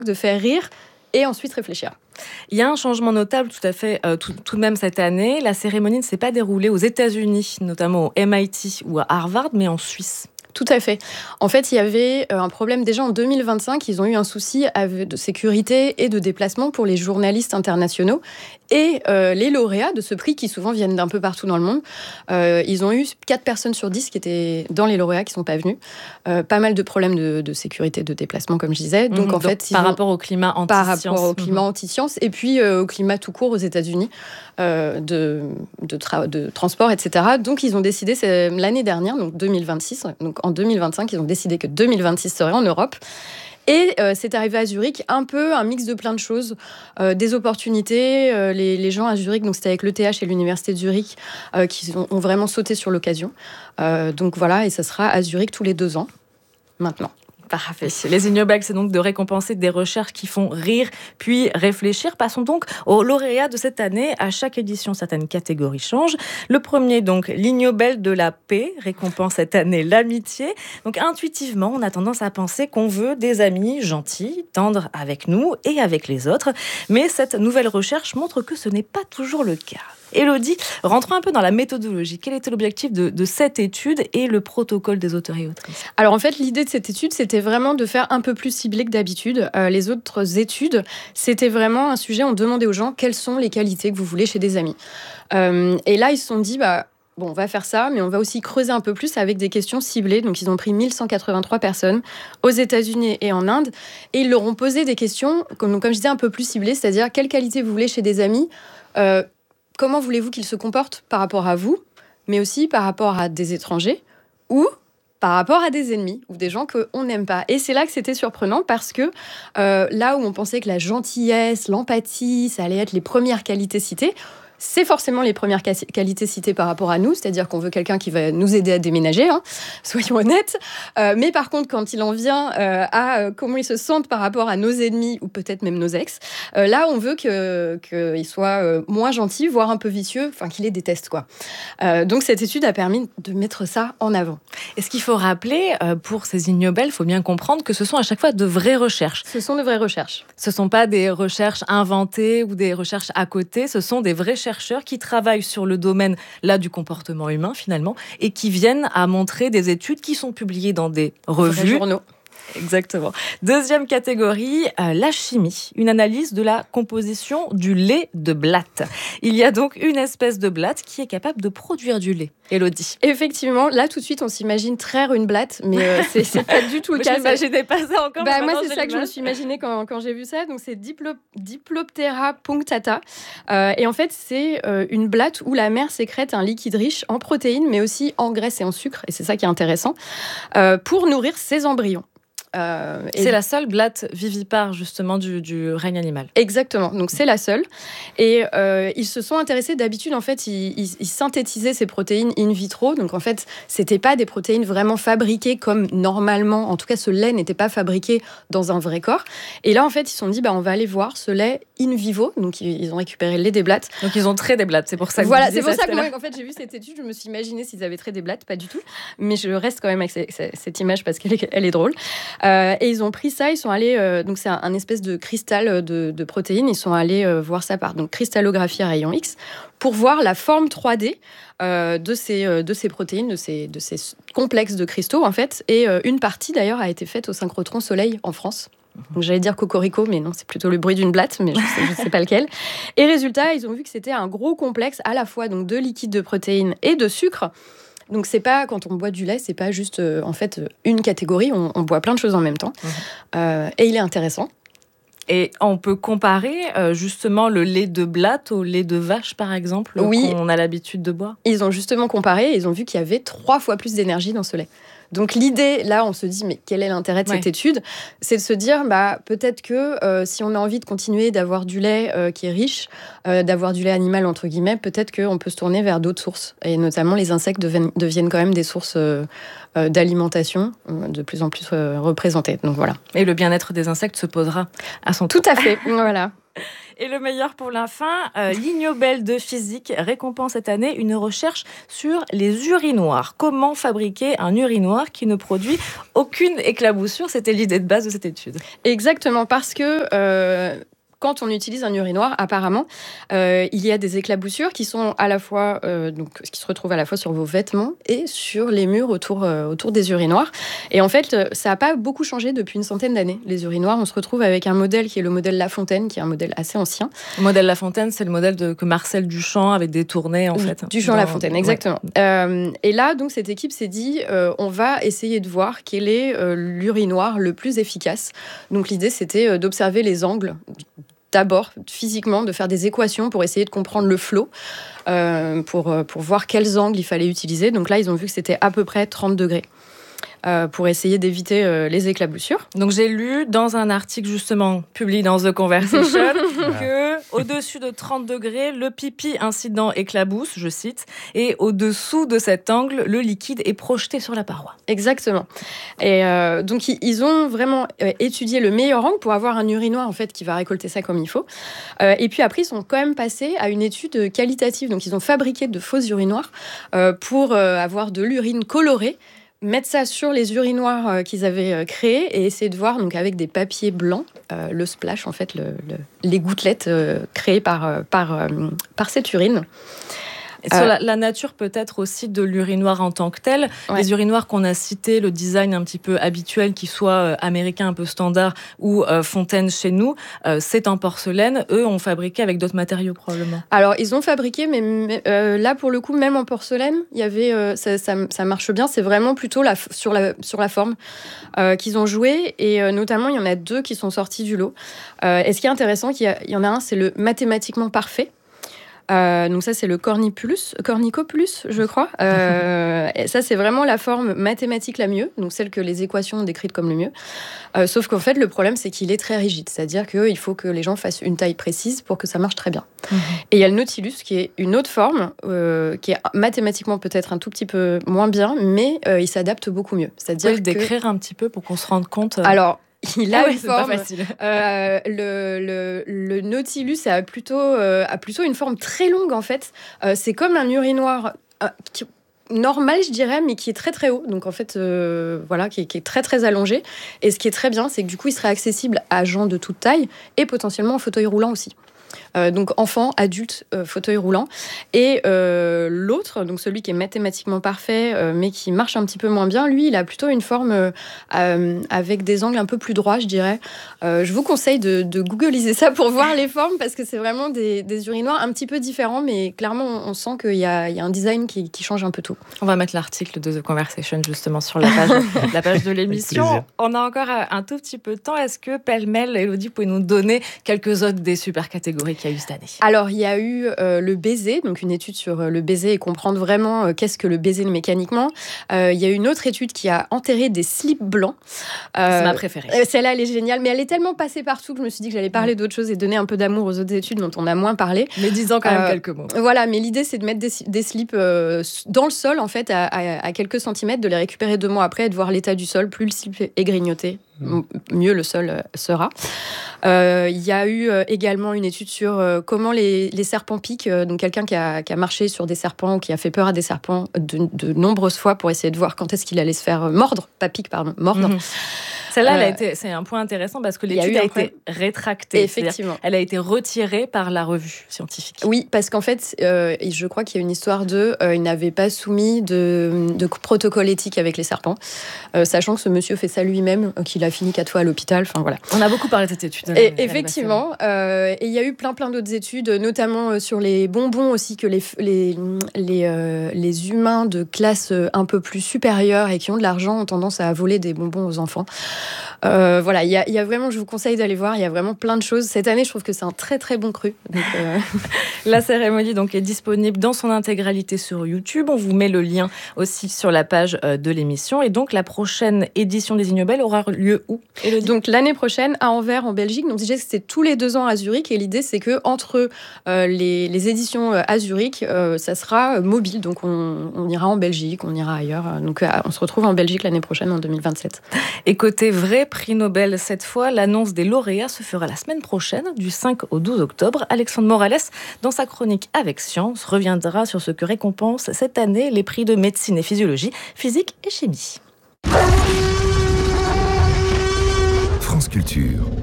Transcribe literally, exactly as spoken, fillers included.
de faire rire et ensuite réfléchir. Il y a un changement notable tout à fait, euh, tout, tout de même cette année. La cérémonie ne s'est pas déroulée aux États-Unis, notamment au M I T ou à Harvard, mais en Suisse. Tout à fait. En fait, il y avait un problème déjà en deux mille vingt-cinq. Ils ont eu un souci de sécurité et de déplacement pour les journalistes internationaux et euh, les lauréats de ce prix qui souvent viennent d'un peu partout dans le monde. Euh, ils ont eu quatre personnes sur dix qui étaient dans les lauréats qui ne sont pas venus. Euh, pas mal de problèmes de, de sécurité, de déplacement, comme je disais. Donc, mmh, en donc, fait, par ont, rapport au climat anti-science. Par rapport au climat mmh. anti-science et puis euh, au climat tout court aux États-Unis, euh, de, de, tra- de transport, et cetera. Donc, ils ont décidé, c'est l'année dernière, donc deux mille vingt-six, donc en deux mille vingt-cinq, ils ont décidé que deux mille vingt-six serait en Europe. Et euh, c'est arrivé à Zurich, un peu un mix de plein de choses, euh, des opportunités. Euh, les, les gens à Zurich, donc c'était avec l'E T H et l'Université de Zurich, euh, qui ont, ont vraiment sauté sur l'occasion. Euh, donc voilà, et ça sera à Zurich tous les deux ans, maintenant. Parfait. Les Ignobels, c'est donc de récompenser des recherches qui font rire, puis réfléchir. Passons donc aux lauréats de cette année. À chaque édition, certaines catégories changent. Le premier, donc, l'Ignobel de la paix, récompense cette année l'amitié. Donc, intuitivement, on a tendance à penser qu'on veut des amis gentils, tendres avec nous et avec les autres. Mais cette nouvelle recherche montre que ce n'est pas toujours le cas. Élodie, rentrons un peu dans la méthodologie. Quel était l'objectif de, de cette étude et le protocole des auteurs et autrices ? Alors en fait, l'idée de cette étude, c'était vraiment de faire un peu plus ciblé que d'habitude. Euh, les autres études, c'était vraiment un sujet, on demandait aux gens quelles sont les qualités que vous voulez chez des amis. Euh, et là, ils se sont dit, bah, bon, on va faire ça, mais on va aussi creuser un peu plus avec des questions ciblées. Donc ils ont pris mille cent quatre-vingt-trois personnes aux États-Unis et en Inde, et ils leur ont posé des questions, comme, comme je disais, un peu plus ciblées, c'est-à-dire quelles qualités vous voulez chez des amis, euh, comment voulez-vous qu'ils se comportent par rapport à vous, mais aussi par rapport à des étrangers ou par rapport à des ennemis ou des gens qu'on n'aime pas. Et c'est là que c'était surprenant parce que euh, là où on pensait que la gentillesse, l'empathie, ça allait être les premières qualités citées, c'est forcément les premières qualités citées par rapport à nous, c'est-à-dire qu'on veut quelqu'un qui va nous aider à déménager, hein, soyons honnêtes. Euh, mais par contre, quand il en vient euh, à euh, comment ils se sentent par rapport à nos ennemis, ou peut-être même nos ex, euh, là, on veut que, qu'il soit euh, moins gentil, voire un peu vicieux, enfin qu'il les déteste, quoi. Euh, donc cette étude a permis de mettre ça en avant. Et ce qu'il faut rappeler, euh, pour ces Ignobels, il faut bien comprendre que ce sont à chaque fois de vraies recherches. Ce sont de vraies recherches. Ce ne sont pas des recherches inventées ou des recherches à côté, ce sont des vrais chercheurs qui travaillent sur le domaine là du comportement humain finalement et qui viennent à montrer des études qui sont publiées dans des revues. Des journaux. Exactement. Deuxième catégorie, euh, la chimie, une analyse de la composition du lait de blatte. Il y a donc une espèce de blatte qui est capable de produire du lait. Élodie. Effectivement, là tout de suite on s'imagine traire une blatte, mais euh, c'est, c'est pas du tout le cas. Je n'imaginais pas ça encore. Bah, moi c'est ça que je me suis imaginé quand, quand j'ai vu ça. Donc c'est Diplo, Diploptera punctata. Euh, et en fait c'est euh, une blatte où la mère sécrète un liquide riche en protéines, mais aussi en graisse et en sucre. Et c'est ça qui est intéressant euh, pour nourrir ses embryons. Euh, c'est et... la seule blatte vivipare justement du, du règne animal. Exactement, donc c'est la seule. Et euh, ils se sont intéressés, d'habitude en fait, ils, ils, ils synthétisaient ces protéines in vitro. Donc en fait, c'était pas des protéines vraiment fabriquées comme normalement. En tout cas, ce lait n'était pas fabriqué dans un vrai corps. Et là en fait, ils se sont dit, bah on va aller voir ce lait in vivo. Donc ils ont récupéré le lait des blattes. Donc ils ont trait des blattes, c'est pour ça que voilà, vous c'est pour ça ça que moi, en fait, j'ai vu cette étude, je me suis imaginé s'ils avaient trait des blattes, pas du tout. Mais je reste quand même avec ces, ces, cette image parce qu'elle est, elle est drôle. Euh, et ils ont pris ça, ils sont allés, euh, donc c'est un, un espèce de cristal de, de protéines, ils sont allés euh, voir ça par donc, cristallographie à rayon X pour voir la forme trois D euh, de, ces, euh, de ces protéines, de ces, de ces complexes de cristaux en fait. Et euh, une partie d'ailleurs a été faite au synchrotron Soleil en France. Donc, j'allais dire cocorico, mais non, c'est plutôt le bruit d'une blatte, mais je ne sais, sais pas lequel. Et résultat, ils ont vu que c'était un gros complexe à la fois donc, de liquide de protéines et de sucre. Donc c'est pas, quand on boit du lait, c'est pas juste euh, en fait une catégorie, on, on boit plein de choses en même temps. Mmh. Euh, et il est intéressant. Et on peut comparer euh, justement le lait de blatte au lait de vache, par exemple, oui, qu'on a l'habitude de boire. Ils ont justement comparé, ils ont vu qu'il y avait trois fois plus d'énergie dans ce lait. Donc l'idée, là, on se dit, mais quel est l'intérêt de cette ouais. étude ? C'est de se dire, bah, peut-être que euh, si on a envie de continuer d'avoir du lait euh, qui est riche, euh, d'avoir du lait animal, entre guillemets, peut-être qu'on peut se tourner vers d'autres sources. Et notamment, les insectes deviennent, deviennent quand même des sources euh, euh, d'alimentation euh, de plus en plus euh, représentées. Donc voilà. Et le bien-être des insectes se posera à son tour. Tout à fait, voilà. Et le meilleur pour la fin, euh, l'Ignobel de physique récompense cette année une recherche sur les urinoirs. Comment fabriquer un urinoir qui ne produit aucune éclaboussure? C'était l'idée de base de cette étude. Exactement, parce que... Euh... Quand on utilise un urinoir, apparemment, euh, il y a des éclaboussures qui sont à la fois, euh, donc, qui se retrouvent à la fois sur vos vêtements et sur les murs autour, euh, autour des urinoirs. Et en fait, ça n'a pas beaucoup changé depuis une centaine d'années. Les urinoirs, on se retrouve avec un modèle qui est le modèle Lafontaine, qui est un modèle assez ancien. Le modèle Lafontaine, c'est le modèle de, que Marcel Duchamp avait détourné, en fait. Duchamp-Lafontaine, exactement. Ouais. Euh, et là, donc, cette équipe s'est dit, euh, on va essayer de voir quel est euh, l'urinoir le plus efficace. Donc, l'idée, c'était euh, d'observer les angles. D'abord, physiquement, de faire des équations pour essayer de comprendre le flot, euh, pour, pour voir quels angles il fallait utiliser. Donc là, ils ont vu que c'était à peu près trente degrés. Euh, pour essayer d'éviter euh, les éclaboussures. Donc j'ai lu dans un article justement publié dans The Conversation que au-dessus de trente degrés, le pipi incident éclabousse, je cite, et au-dessous de cet angle, le liquide est projeté sur la paroi. Exactement. Et euh, donc ils ont vraiment euh, étudié le meilleur angle pour avoir un urinoir en fait qui va récolter ça comme il faut. Euh, et puis après ils sont quand même passés à une étude qualitative. Donc ils ont fabriqué de faux urinoirs euh, pour euh, avoir de l'urine colorée, mettre ça sur les urinoirs euh, qu'ils avaient euh, créés et essayer de voir donc avec des papiers blancs euh, le splash, en fait, le, le, les gouttelettes euh, créées par, euh, par, euh, par cette urine. Et sur euh, la, la nature peut-être aussi de l'urinoir en tant que tel. Ouais. Les urinoirs qu'on a cités, le design un petit peu habituel, qui soit euh, américain un peu standard ou euh, Fontaine chez nous, euh, c'est en porcelaine. Eux ont fabriqué avec d'autres matériaux probablement. Alors ils ont fabriqué, mais, mais euh, là pour le coup, même en porcelaine, il y avait, euh, ça, ça, ça marche bien. C'est vraiment plutôt la, sur, la, sur la forme euh, qu'ils ont joué. Et euh, notamment, il y en a deux qui sont sortis du lot. Euh, et ce qui est intéressant, il y, a, il y en a un, c'est le mathématiquement parfait. Euh, donc ça, c'est le Cornicopulus, Cornicopulus, je crois. Euh, et ça, c'est vraiment la forme mathématique la mieux, donc celle que les équations ont décrite comme le mieux. Euh, sauf qu'en fait, le problème, c'est qu'il est très rigide. C'est-à-dire qu'il faut que les gens fassent une taille précise pour que ça marche très bien. Mmh. Et il y a le Nautilus, qui est une autre forme, euh, qui est mathématiquement peut-être un tout petit peu moins bien, mais euh, il s'adapte beaucoup mieux. C'est-à-dire que... que... décrire un petit peu pour qu'on se rende compte... Euh... Alors... Il a ah ouais, une forme. Euh, le, le, le Nautilus a plutôt, euh, a plutôt une forme très longue en fait. Euh, c'est comme un urinoir euh, qui, normal, je dirais, mais qui est très très haut. Donc en fait, euh, voilà, qui est, qui est très très allongé. Et ce qui est très bien, c'est que du coup, il serait accessible à gens de toute taille et potentiellement en fauteuil roulant aussi. Euh, donc enfant, adulte, euh, fauteuil roulant. Et euh, l'autre, donc celui qui est mathématiquement parfait, euh, mais qui marche un petit peu moins bien, lui, il a plutôt une forme euh, euh, avec des angles un peu plus droits, je dirais. Euh, je vous conseille de, de googliser ça pour voir les formes, parce que c'est vraiment des, des urinoirs un petit peu différents, mais clairement, on, on sent qu'il y a, il y a un design qui, qui change un peu tout. On va mettre l'article de The Conversation justement sur la page, la page de l'émission. On a encore un tout petit peu de temps. Est-ce que pêle-mêle, Élodie, pouvez nous donner quelques autres des super catégories qu'il y a eu cette année? Alors, il y a eu euh, le baiser, donc une étude sur euh, le baiser et comprendre vraiment euh, qu'est-ce que le baiser mécaniquement. Euh, il y a eu une autre étude qui a enterré des slips blancs. Euh, C'est ma préférée. Euh, celle-là, elle est géniale, mais elle est tellement passée partout que je me suis dit que j'allais parler mmh. d'autres choses et donner un peu d'amour aux autres études dont on a moins parlé. Mais disons quand même euh, quelques mots. Voilà, mais l'idée, c'est de mettre des, des slips euh, dans le sol, en fait, à, à, à quelques centimètres, de les récupérer deux mois après et de voir l'état du sol. Plus le slip est grignoté, mmh. mieux le sol euh, sera. Il euh, y a eu euh, également une étude sur euh, comment les, les serpents piquent. Euh, donc quelqu'un qui a, qui a marché sur des serpents ou qui a fait peur à des serpents de, de nombreuses fois pour essayer de voir quand est-ce qu'il allait se faire mordre, pas pique, pardon, mordre. Mmh. Celle-là, euh, elle a été, c'est un point intéressant parce que l'étude a, a été rétractée. Effectivement. Elle a été retirée par la revue scientifique. Oui, parce qu'en fait, euh, je crois qu'il y a une histoire de... Euh, il n'avait pas soumis de, de protocole éthique avec les serpents, euh, sachant que ce monsieur fait ça lui-même, euh, qu'il a fini quatre fois à l'hôpital. Enfin, voilà. On a beaucoup parlé de cette étude. Et, effectivement. Euh, et il y a eu plein, plein d'autres études, notamment sur les bonbons aussi, que les, les, les, euh, les humains de classe un peu plus supérieure et qui ont de l'argent ont tendance à voler des bonbons aux enfants. Euh, voilà, il y, y a vraiment, je vous conseille d'aller voir, il y a vraiment plein de choses. Cette année, je trouve que c'est un très très bon cru. Donc, euh... La cérémonie donc, est disponible dans son intégralité sur YouTube. On vous met le lien aussi sur la page de l'émission. Et donc, la prochaine édition des Ignobel aura lieu où, Élodie ? Donc, l'année prochaine, à Anvers, en Belgique. Belgique. Donc, déjà, c'est tous les deux ans à Zurich. Et l'idée, c'est que entre euh, les, les éditions à Zurich, euh, ça sera mobile. Donc, on, on ira en Belgique, on ira ailleurs. Donc, euh, on se retrouve en Belgique l'année prochaine, en deux mille vingt-sept. Et côté vrai prix Nobel, cette fois, l'annonce des lauréats se fera la semaine prochaine, du cinq au douze octobre. Alexandre Morales, dans sa chronique Avec Science, reviendra sur ce que récompense cette année les prix de médecine et physiologie, physique et chimie. France Culture.